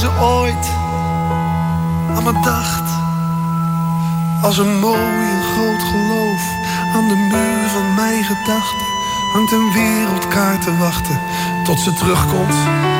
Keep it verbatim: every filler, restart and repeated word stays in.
Ze ooit aan me dacht. Als een mooi en groot geloof aan de muur van mijn gedachten hangt een wereldkaart te wachten tot ze terugkomt